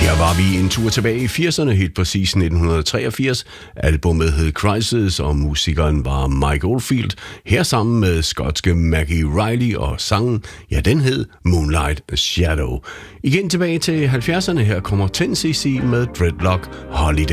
Her var vi en tur tilbage i 80'erne, helt præcis 1983. Albummet hed Crisis, og musikeren var Mike Oldfield, her sammen med skotske Maggie Reilly, og sangen, ja, den hed Moonlight Shadow. Igen tilbage til 70'erne, her kommer 10cc med Dreadlock Holiday.